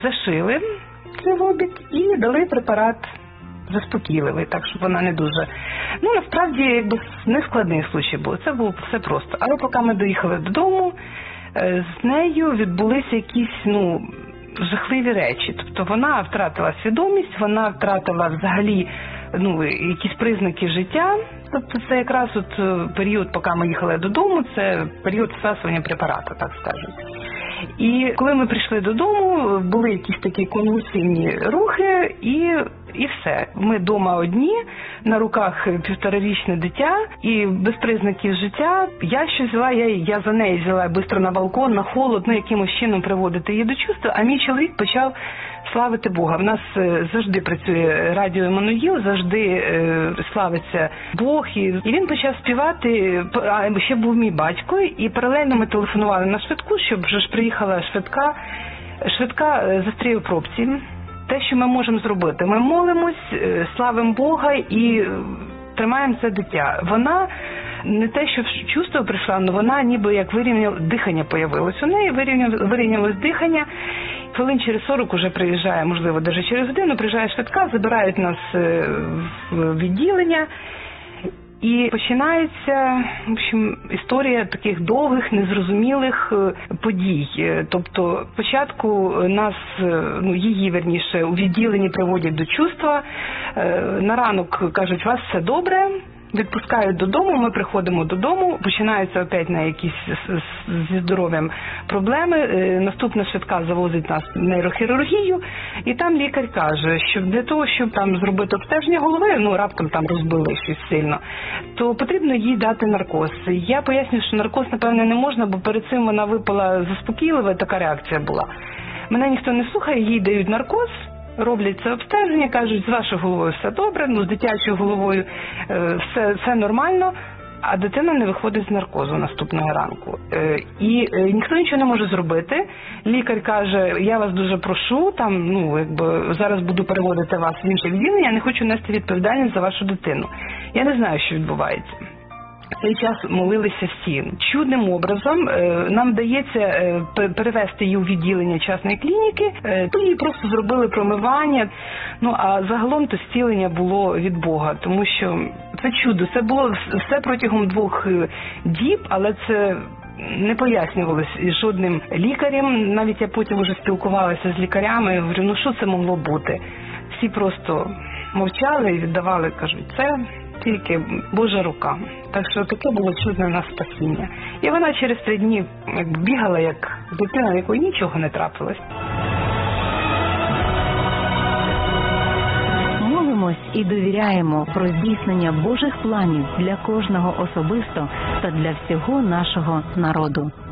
Зашили цей лобік і дали препарат заспокійливий, так, щоб вона не дуже... Ну, насправді, якби не складний случай був, це було все просто. Але поки ми доїхали додому, з нею відбулися якісь, жахливі речі. Тобто вона втратила свідомість, вона втратила взагалі, якісь признаки життя. Тобто це якраз період, поки ми їхали додому, це період всасування препарату, так скажуть. І коли ми прийшли додому, були якісь такі конвульсивні рухи і все. Ми вдома одні, на руках 1,5-річне дитя і без признаків життя. Я що взяла, я за неї взяла швидко на балкон, на холод, якимось чином приводити її до чувства, а мій чоловік почав славити Бога. В нас завжди працює радіо Еммануїл, завжди славиться Бог. І він почав співати, а ще був мій батько, і паралельно ми телефонували на швидку, щоб вже ж приїхала швидка. Швидка застряє в пробці. Те, що ми можемо зробити, ми молимось, славимо Бога і тримаємо це дитя. Вона не те, що в чувство прийшла, але вона ніби як вирівняла, дихання появилось у неї, вирівнялось дихання. Хвилин через 40 вже приїжджає, можливо, навіть через годину, приїжджає швидка, забирають нас в відділення. І починається, в общем, історія таких довгих, незрозумілих подій. Тобто, спочатку нас, її, верніше, у відділенні приводять до чувства, на ранок кажуть, у вас все добре, відпускають додому, ми приходимо додому, починаються опять на якісь зі здоров'ям проблеми, наступна швидка завозить нас в нейрохірургію, і там лікар каже, що для того, щоб там зробити обстеження голови, раптом там розбили щось сильно, то потрібно їй дати наркоз. Я пояснюю, що наркоз, напевне, не можна, бо перед цим вона випила заспокійливе, така реакція була. Мене ніхто не слухає, їй дають наркоз, роблять це обстеження, кажуть, з вашою головою все добре, з дитячою головою все нормально, а дитина не виходить з наркозу наступного ранку. І ніхто нічого не може зробити. Лікар каже, я вас дуже прошу, зараз буду переводити вас в інше відділення, я не хочу нести відповідальність за вашу дитину. Я не знаю, що відбувається. В цей час молилися всі. Чудним образом нам вдається перевести її у відділення частної клініки, то їй просто зробили промивання, а загалом то зцілення було від Бога, тому що це чудо, це було все протягом 2 діб, але це не пояснювалося жодним лікарем, навіть я потім вже спілкувалася з лікарями, говорю, що це могло бути? Всі просто мовчали і віддавали, кажуть, це тільки Божа рука. Так що таке було чудне на спасіння. І вона через 3 дні бігала, як дитина, якої нічого не трапилось. Молимось і довіряємо про здійснення Божих планів для кожного особисто та для всього нашого народу.